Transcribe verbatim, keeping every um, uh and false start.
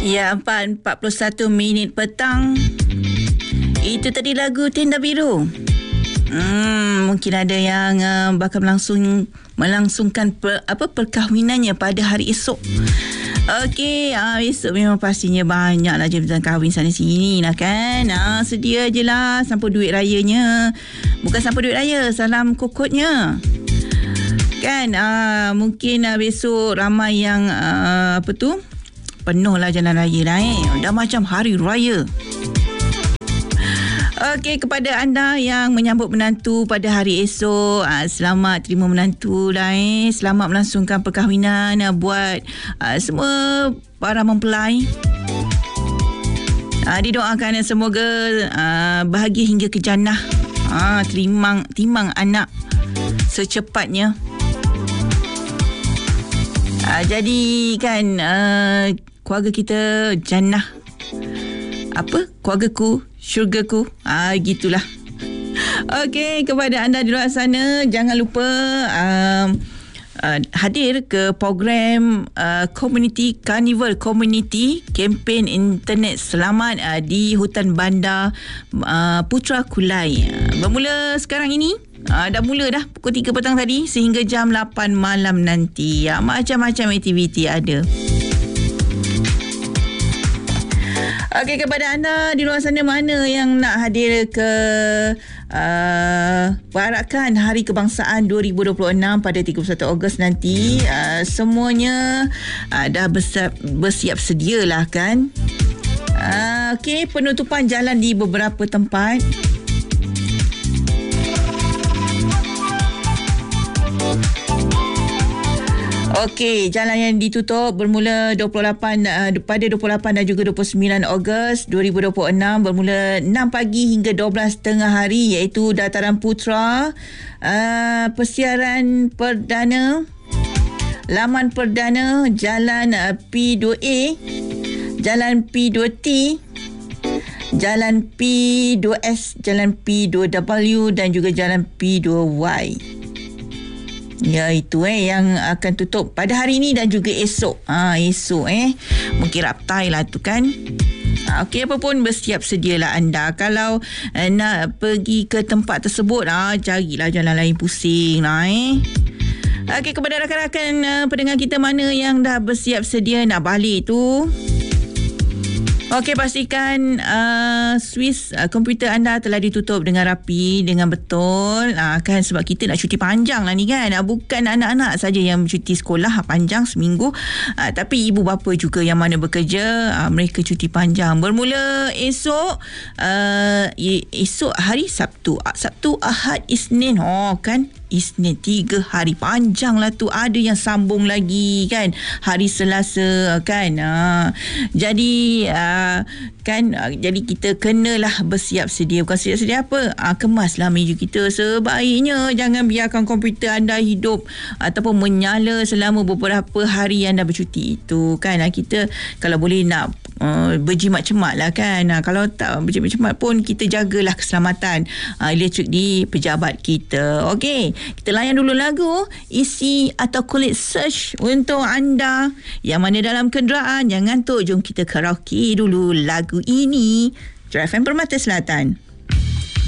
Ya, empat puluh satu minit petang. Itu tadi lagu Tenda Biru. Hmm, mungkin ada yang uh, bakal melangsung melangsungkan per, apa perkahwinannya pada hari esok. Okey, uh, esok memang pastinya banyaklah jemputan kahwin sana sini lah kan. Uh, sedia je lah sambut duit rayanya. Bukan sambut duit raya, salam kokotnya. Kan, uh, mungkin uh, besok ramai yang uh, apa tu? Penuh lah jalan raya lah eh. Dah macam hari raya. Okey, kepada anda yang menyambut menantu pada hari esok, uh, selamat terima menantu lah eh. Selamat melangsungkan perkahwinan uh, buat uh, semua para mempelai. Uh, didoakan semoga uh, bahagia hingga ke jannah. Uh, timang, timang anak secepatnya. Uh, jadi kan uh, keluarga kita jannah. Apa? Keluargaku, syurgaku. Ah, gitulah. Okey, kepada anda di luar sana, jangan lupa um, uh, hadir ke program uh, Community Carnival Community Kempen Internet Selamat uh, di Hutan Bandar uh, Putra Kulai. Uh, bermula sekarang ini. Uh, dah mula dah pukul tiga petang tadi sehingga jam lapan malam nanti. Uh, macam-macam aktiviti ada. Okey, kepada anda di luar sana mana yang nak hadir ke uh, perarakan Hari Kebangsaan dua ribu dua puluh enam pada tiga puluh satu Ogos nanti, uh, semuanya uh, dah bersiap, bersiap sedia lah kan. Uh, Okey, penutupan jalan di beberapa tempat. Okey, jalan yang ditutup bermula dua puluh lapan uh, pada dua puluh lapan dan juga dua puluh sembilan Ogos dua ribu dua puluh enam bermula enam pagi hingga dua belas tengah hari, iaitu Dataran Putra, uh, persiaran perdana, laman perdana, jalan uh, P dua A, jalan P dua T, jalan P dua S, jalan P dua W dan juga jalan P dua Y. Ya, itu eh yang akan tutup pada hari ini dan juga esok. Ha, esok eh. Mungkin raptai lah tu kan. Ha, okey, apa pun bersiap sedialah anda. Kalau eh, nak pergi ke tempat tersebut, ah, carilah jalan lain, pusing lah eh. Okey, kepada rakan-rakan uh, pendengar kita mana yang dah bersiap sedia nak balik tu. Okey, pastikan uh, Swiss uh, komputer anda telah ditutup dengan rapi, dengan betul. Uh, kan sebab kita nak cuti panjang lah ni kan. Uh, bukan anak-anak saja yang cuti sekolah panjang seminggu. Uh, tapi ibu bapa juga yang mana bekerja, uh, mereka cuti panjang. Bermula esok, uh, esok hari Sabtu. Uh, Sabtu, Ahad, Isnin. Oh kan. Isnin, tiga hari panjang lah tu. Ada yang sambung lagi kan hari Selasa kan. Ha, jadi uh, kan uh, jadi kita kenalah bersiap sedia. Bukan siap sedia apa, uh, kemaslah meja kita sebaiknya. Jangan biarkan komputer anda hidup ataupun menyala selama beberapa hari anda bercuti itu kan. Uh, kita kalau boleh nak uh, berjimat cemat lah kan. Uh, kalau tak berjimat cemat pun kita jagalah keselamatan uh, elektrik di pejabat kita. Okey, kita layan dulu lagu isi atau kulit search untuk anda yang mana dalam kenderaan. Jangan ngantuk, jom kita karaoke dulu lagu ini. Drive F M Permata Selatan.